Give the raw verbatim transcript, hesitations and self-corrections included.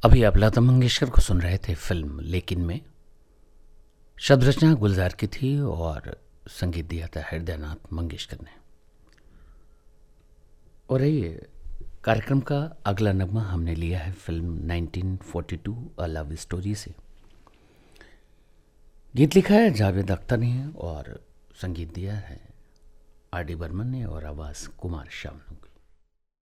अभी आप लता मंगेशकर को सुन रहे थे फिल्म लेकिन में। शब्द रचना गुलजार की थी और संगीत दिया था हृदयनाथ मंगेशकर ने। और ये कार्यक्रम का अगला नगमा हमने लिया है film nineteen forty to a love story से। गीत लिखा है जावेद अख्तर ने और संगीत दिया है आर डी बर्मन ने और आवाज़ कुमार शानू की।